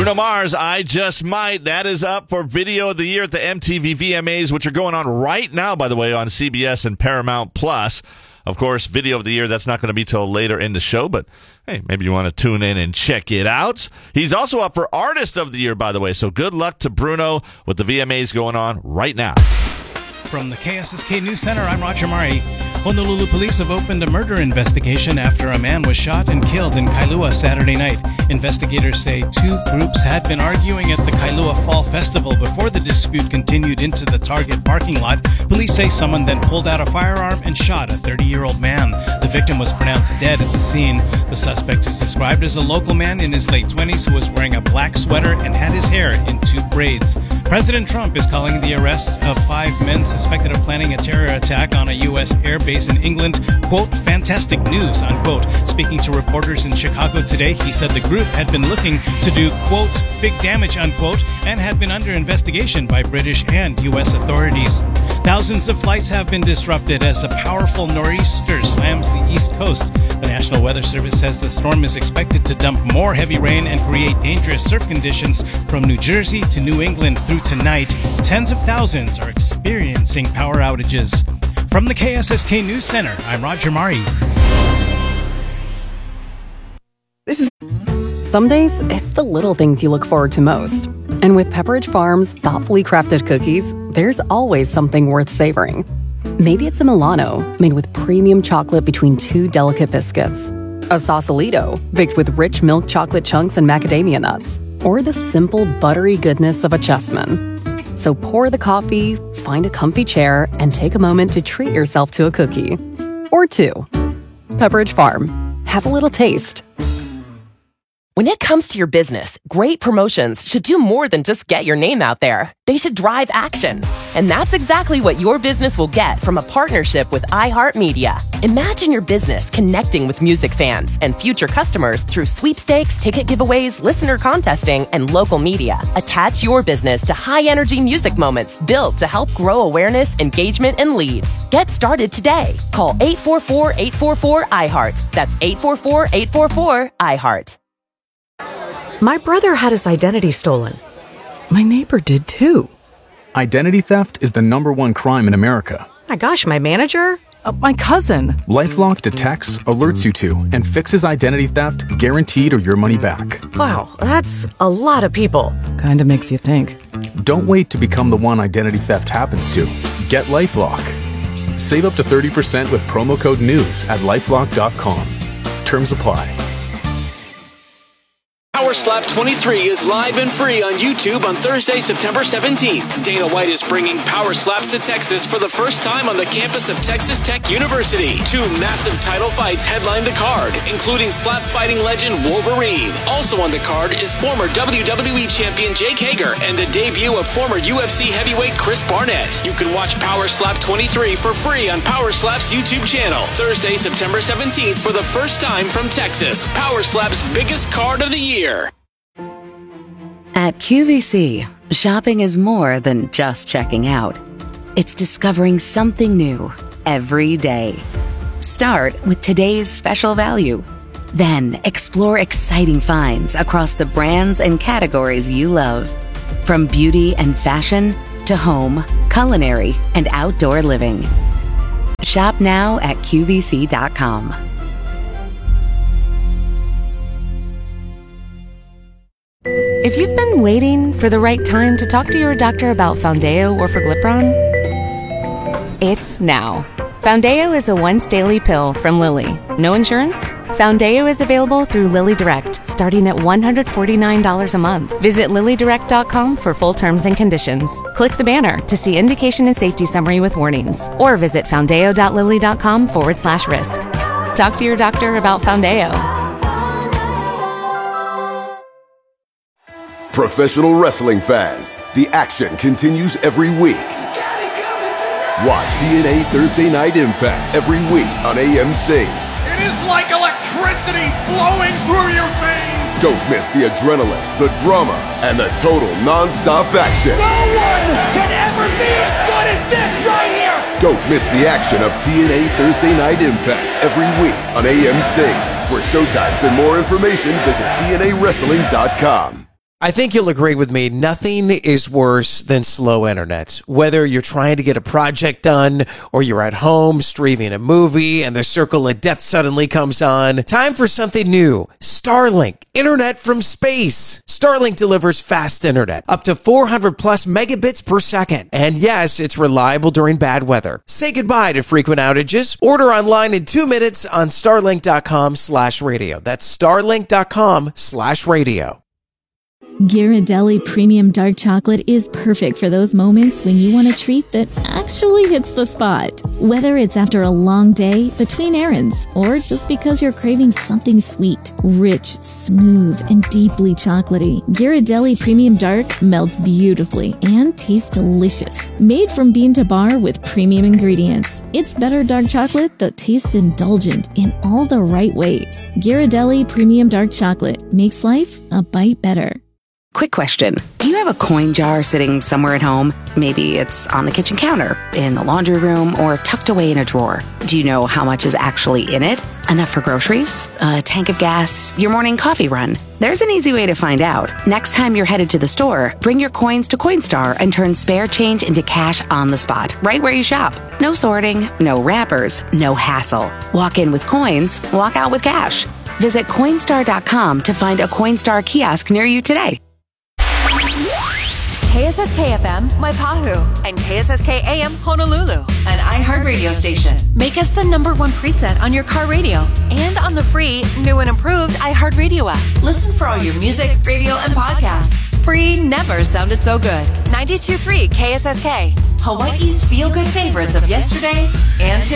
Bruno Mars, I Just Might. That is up for Video of the Year at the MTV VMAs, which are going on right now, by the way, on CBS and Paramount Plus. Of course, Video of the Year, that's not going to be till later in the show, but hey, maybe you want to tune in and check it out. He's also up for Artist of the Year, by the way, so good luck to Bruno with the VMAs going on right now. From the KSSK News Center, I'm Roger Murray. Honolulu police have opened a murder investigation after a man was shot and killed in Kailua Saturday night. Investigators say two groups had been arguing at the Kailua Fall Festival before the dispute continued into the Target parking lot. Police say someone then pulled out a firearm and shot a 30-year-old man. The victim was pronounced dead at the scene. The suspect is described as a local man in his late 20s who was wearing a black sweater and had his hair in two braids. President Trump is calling the arrests of 5 men suspected of planning a terror attack on a U.S. airbase in England, quote, fantastic news, unquote. Speaking to reporters in Chicago today, he said the group had been looking to do, quote, big damage, unquote, and had been under investigation by British and U.S. authorities. Thousands of flights have been disrupted as a powerful nor'easter slams the East Coast. The National Weather Service says the storm is expected to dump more heavy rain and create dangerous surf conditions from New Jersey to New England through tonight. Tens of thousands are experiencing power outages. From the KSSK News Center, I'm Roger Murray. Some days, it's the little things you look forward to most. And with Pepperidge Farm's thoughtfully crafted cookies, there's always something worth savoring. Maybe it's a Milano, made with premium chocolate between two delicate biscuits. A Sausalito, baked with rich milk chocolate chunks and macadamia nuts. Or the simple, buttery goodness of a Chessman. So pour the coffee, find a comfy chair, and take a moment to treat yourself to a cookie. Or two. Pepperidge Farm. Have a little taste. When it comes to your business, great promotions should do more than just get your name out there. They should drive action. And that's exactly what your business will get from a partnership with iHeartMedia. Imagine your business connecting with music fans and future customers through sweepstakes, ticket giveaways, listener contesting, and local media. Attach your business to high-energy music moments built to help grow awareness, engagement, and leads. Get started today. Call 844-844-IHEART. That's 844-844-IHEART. My brother had his identity stolen. My neighbor did too. Identity theft is the #1 crime in America. My gosh, my manager? My cousin. LifeLock detects, alerts you to, and fixes identity theft guaranteed or your money back. Wow, that's a lot of people. Kinda makes you think. Don't wait to become the one identity theft happens to. Get LifeLock. Save up to 30% with promo code NEWS at LifeLock.com. Terms apply. Power Slap 23 is live and free on YouTube on Thursday, September 17th. Dana White is bringing Power Slaps to Texas for the first time on the campus of Texas Tech University. 2 massive title fights headline the card, including slap fighting legend Wolverine. Also on the card is former WWE champion Jake Hager and the debut of former UFC heavyweight Chris Barnett. You can watch Power Slap 23 for free on Power Slap's YouTube channel. Thursday, September 17th for the first time from Texas. Power Slap's biggest card of the year. At QVC, shopping is more than just checking out. It's discovering something new every day. Start with today's special value. Then explore exciting finds across the brands and categories you love. From beauty and fashion to home, culinary, and outdoor living. Shop now at QVC.com. If you've been waiting for the right time to talk to your doctor about Foundayo or Forglipron, it's now. Foundayo is a once-daily pill from Lilly. No insurance? Foundayo is available through Lilly Direct, starting at $149 a month. Visit LillyDirect.com for full terms and conditions. Click the banner to see indication and safety summary with warnings, or visit foundayo.lilly.com/risk. Talk to your doctor about Foundayo. Professional wrestling fans, the action continues every week. Watch TNA Thursday Night Impact every week on AMC. It is like electricity flowing through your veins. Don't miss the adrenaline, the drama, and the total non-stop action. No one can ever be as good as this right here. Don't miss the action of TNA Thursday Night Impact every week on AMC. For showtimes and more information, visit TNAWrestling.com. I think you'll agree with me. Nothing is worse than slow internet. Whether you're trying to get a project done or you're at home streaming a movie and the circle of death suddenly comes on, time for something new. Starlink, internet from space. Starlink delivers fast internet, up to 400 plus megabits per second. And yes, it's reliable during bad weather. Say goodbye to frequent outages. Order online in 2 minutes on starlink.com/radio. That's starlink.com/radio. Ghirardelli Premium Dark Chocolate is perfect for those moments when you want a treat that actually hits the spot. Whether it's after a long day, between errands, or just because you're craving something sweet, rich, smooth, and deeply chocolatey, Ghirardelli Premium Dark melts beautifully and tastes delicious. Made from bean to bar with premium ingredients, it's better dark chocolate that tastes indulgent in all the right ways. Ghirardelli Premium Dark Chocolate makes life a bite better. Quick question. Do you have a coin jar sitting somewhere at home? Maybe it's on the kitchen counter, in the laundry room, or tucked away in a drawer. Do you know how much is actually in it? Enough for groceries? A tank of gas? Your morning coffee run? There's an easy way to find out. Next time you're headed to the store, bring your coins to Coinstar and turn spare change into cash on the spot, right where you shop. No sorting, no wrappers, no hassle. Walk in with coins, walk out with cash. Visit Coinstar.com to find a Coinstar kiosk near you today. KSSK-FM, Waipahu, and KSSK-AM, Honolulu, an iHeartRadio station. Make us the #1 preset on your car radio and on the free, new and improved iHeartRadio app. Listen for all your music, radio, and podcasts. Free never sounded so good. 92.3 KSSK, Hawaii's feel-good favorites of yesterday and today.